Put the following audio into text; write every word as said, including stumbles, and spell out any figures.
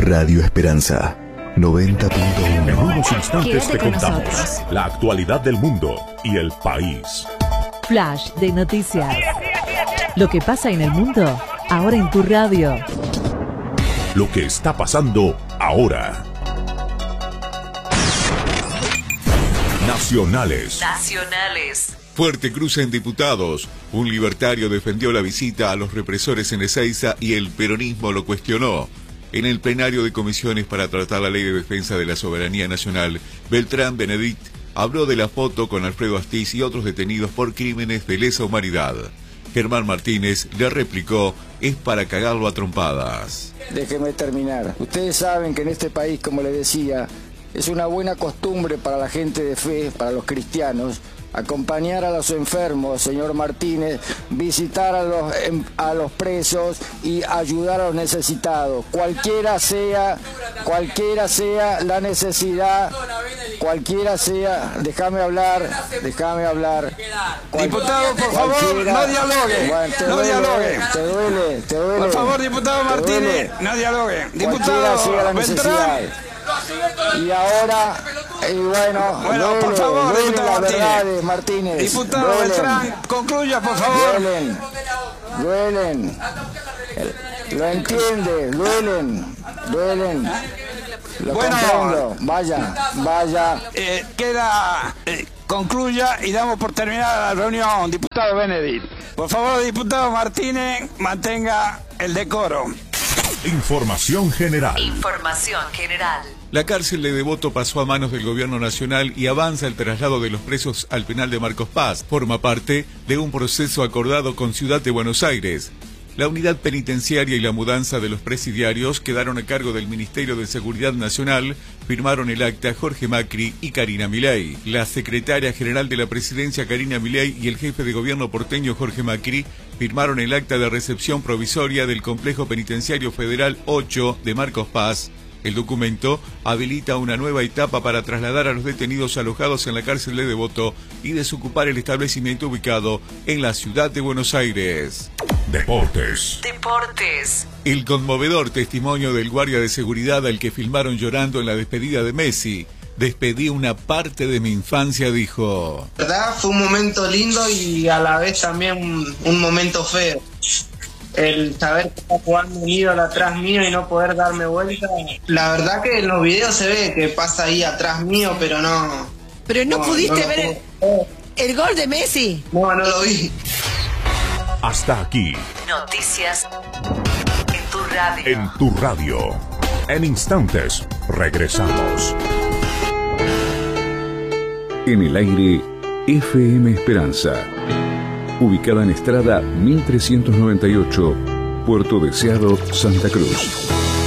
Radio Esperanza noventa punto uno. En unos instantes Quédate te con contamos nosotros. la actualidad del mundo y el país. Flash de noticias. Lo que pasa en el mundo, ahora en tu radio. Lo que está pasando ahora. Nacionales. Nacionales. Fuerte cruce en diputados. Un libertario defendió la visita a los represores en Ezeiza y el peronismo lo cuestionó. En el plenario de comisiones para tratar la ley de defensa de la soberanía nacional, Beltrán Benedict habló de la foto con Alfredo Astiz y otros detenidos por crímenes de lesa humanidad. Germán Martínez le replicó, es para cagarlo a trompadas. Déjeme terminar. Ustedes saben que en este país, como les decía, es una buena costumbre para la gente de fe, para los cristianos, acompañar a los enfermos, señor Martínez, visitar a los, a los presos y ayudar a los necesitados. Cualquiera sea, cualquiera sea la necesidad, cualquiera sea, déjame hablar, déjame hablar. Cual, diputado, por favor, no dialogue, bueno, te no duele, dialogue. Te duele, te duele. Por favor, diputado Martínez, no dialogue. Diputado Beltrán. Y ahora, y bueno, bueno duele, por favor, duele diputado la verdad Martínez. de Martínez. Diputado duelen, Beltrán, concluya, por favor. Duelen, duelen. Lo entiende, duelen, duelen. Lo bueno, comprendo. Vaya, vaya. Eh, queda, eh, concluya y damos por terminada la reunión, diputado Benedict. Por favor, diputado Martínez, mantenga el decoro. Información general. Información general. La cárcel de Devoto pasó a manos del gobierno nacional y avanza el traslado de los presos al penal de Marcos Paz. Forma parte de un proceso acordado con Ciudad de Buenos Aires. La unidad penitenciaria y la mudanza de los presidiarios quedaron a cargo del Ministerio de Seguridad Nacional. Firmaron el acta Jorge Macri y Karina Milei. La secretaria general de la presidencia, Karina Milei, y el jefe de gobierno porteño, Jorge Macri, firmaron el acta de recepción provisoria del Complejo Penitenciario Federal ocho de Marcos Paz. El documento habilita una nueva etapa para trasladar a los detenidos alojados en la cárcel de Devoto y desocupar el establecimiento ubicado en la ciudad de Buenos Aires. Deportes. Deportes. El conmovedor testimonio del guardia de seguridad al que filmaron llorando en la despedida de Messi. Despedí una parte de mi infancia, dijo. La verdad fue un momento lindo y a la vez también un, un momento feo. El saber que está jugando un ídolo atrás mío y no poder darme vuelta. La verdad que en los videos se ve que pasa ahí atrás mío, pero no... Pero no, no pudiste no ver puedo... el, el gol de Messi. No, no lo vi. Hasta aquí. Noticias en tu radio. En tu radio. En instantes, regresamos. En el aire, F M Esperanza. Ubicada en Estrada mil trescientos noventa y ocho, Puerto Deseado, Santa Cruz.